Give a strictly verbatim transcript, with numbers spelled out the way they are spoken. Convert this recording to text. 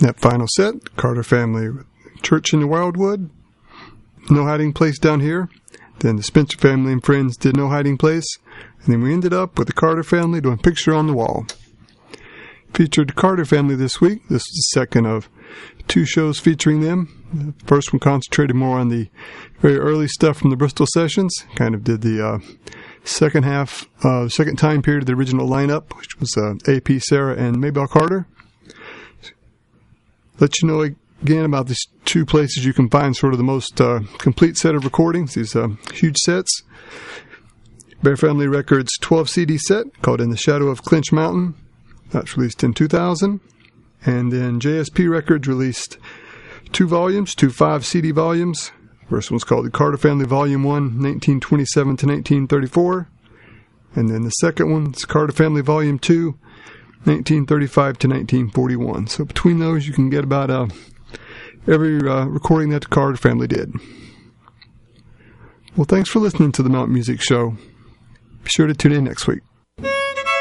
That final set, Carter Family with Church in the Wildwood, No Hiding Place Down Here. Then the Spencer Family and Friends did No Hiding Place. And then we ended up with the Carter Family doing Picture on the Wall. Featured the Carter Family this week. This is the second of two shows featuring them. The first one concentrated more on the very early stuff from the Bristol sessions. Kind of did the uh, second half, uh, second time period of the original lineup, which was uh, A P Sarah and Maybelle Carter. Let you know again about these two places you can find sort of the most uh, complete set of recordings, these uh, huge sets. Bear Family Records twelve C D set called In the Shadow of Clinch Mountain. That's released in two thousand. And then J S P Records released two volumes, two five C D volumes. First one's called the Carter Family Volume one, nineteen twenty-seven to nineteen thirty-four. And then the second one is Carter Family Volume two, nineteen thirty-five to nineteen forty-one. So between those, you can get about uh, every uh, recording that the Carter family did. Well, thanks for listening to the Mountain Music Show. Be sure to tune in next week.